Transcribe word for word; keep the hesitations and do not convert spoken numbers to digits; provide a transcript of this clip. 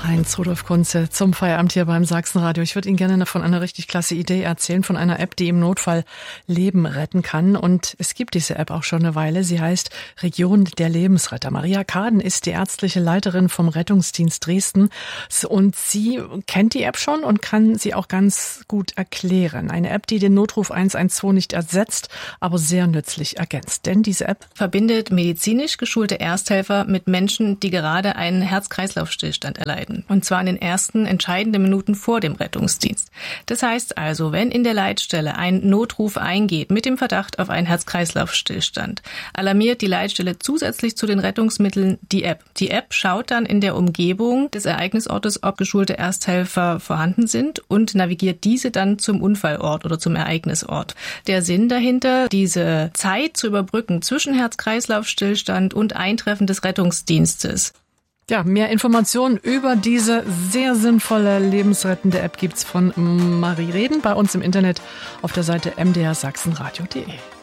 Heinz-Rudolf Kunze zum Feierabend hier beim Sachsenradio. Ich würde Ihnen gerne von einer richtig klasse Idee erzählen, von einer App, die im Notfall Leben retten kann. Und es gibt diese App auch schon eine Weile. Sie heißt Region der Lebensretter. Maria Kaden ist die ärztliche Leiterin vom Rettungsdienst Dresden. Und sie kennt die App schon und kann sie auch ganz gut erklären. Eine App, die den Notruf eins eins zwei nicht ersetzt, aber sehr nützlich ergänzt. Denn diese App verbindet medizinisch geschulte Ersthelfer mit Menschen, die gerade einen Herz-Kreislauf-Stillstand erleiden. Und zwar in den ersten entscheidenden Minuten vor dem Rettungsdienst. Das heißt also, wenn in der Leitstelle ein Notruf eingeht mit dem Verdacht auf einen Herz-Kreislauf-Stillstand, alarmiert die Leitstelle zusätzlich zu den Rettungsmitteln die App. Die App schaut dann in der Umgebung des Ereignisortes, ob geschulte Ersthelfer vorhanden sind und navigiert diese dann zum Unfallort oder zum Ereignisort. Der Sinn dahinter, diese Zeit zu überbrücken zwischen Herz-Kreislauf-Stillstand und Eintreffen des Rettungsdienstes. Ja, mehr Informationen über diese sehr sinnvolle, lebensrettende App gibt's von Marie Reden bei uns im Internet auf der Seite m d r sachsenradio punkt d e.